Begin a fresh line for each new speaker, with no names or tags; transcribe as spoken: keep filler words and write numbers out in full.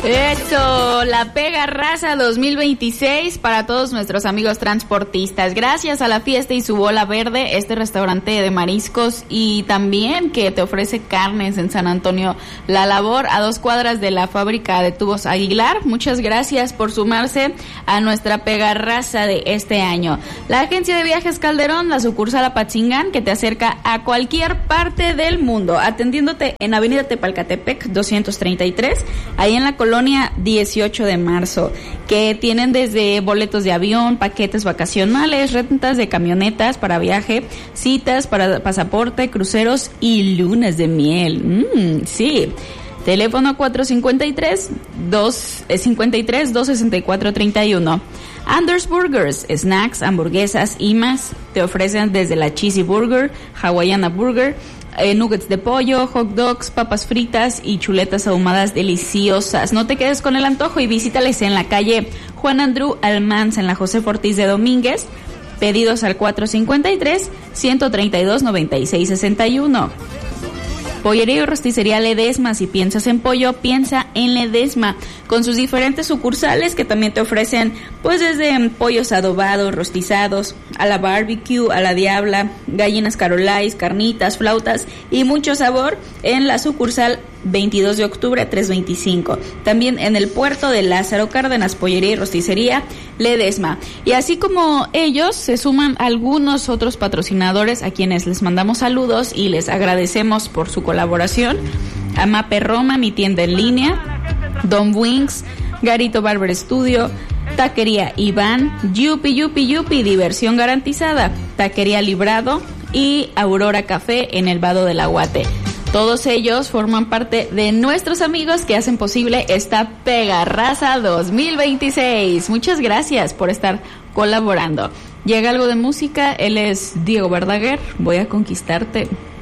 Eso, la Pega Raza dos mil veintiséis para todos nuestros amigos transportistas. Gracias a la Fiesta y su Bola Verde, este restaurante de mariscos y también que te ofrece carnes en San Antonio La Labor, a dos cuadras de la fábrica de tubos Aguilar. Muchas gracias por sumarse a nuestra Pega Raza de este año. La Agencia de Viajes Calderón, la sucursal Apatzingán, que te acerca a cualquier parte del mundo, atendiéndote en Avenida Tepalcatepec doscientos treinta y tres, ahí en la colonia dieciocho de marzo, que tienen desde boletos de avión, paquetes vacacionales, rentas de camionetas para viaje, citas para pasaporte, cruceros y lunas de miel. Mm, sí. Teléfono cuatro cinco tres, dos seis cuatro, tres uno. Anders Burgers, snacks, hamburguesas y más. Te ofrecen desde la Cheesy Burger, Hawaiiana Burger, eh, nuggets de pollo, hot dogs, papas fritas y chuletas ahumadas deliciosas. No te quedes con el antojo y visítales en la calle Juan Andrew Almanza, en la José Ortiz de Domínguez. Pedidos al cuatro cinco tres, uno tres dos, nueve seis seis uno. Pollería y rosticería Ledesma. Si piensas en pollo, piensa en Ledesma, con sus diferentes sucursales que también te ofrecen pues desde pollos adobados, rostizados, a la barbecue, a la diabla, gallinas carolais, carnitas, flautas y mucho sabor en la sucursal veintidós de octubre trescientos veinticinco. También en el puerto de Lázaro Cárdenas, pollería y rosticería Ledesma. Y así como ellos, se suman algunos otros patrocinadores a quienes les mandamos saludos y les agradecemos por su colaboración. A Mape Roma, mi tienda en línea, Don Wings, Garito Barber Studio, Taquería Iván, Yupi Yupi Yupi, diversión garantizada, Taquería Librado y Aurora Café en el Vado del Aguate. Todos ellos forman parte de nuestros amigos que hacen posible esta Pega Raza dos mil veintiséis. Muchas gracias por estar colaborando. Llega algo de música, él es Diego Verdaguer, Voy a conquistarte.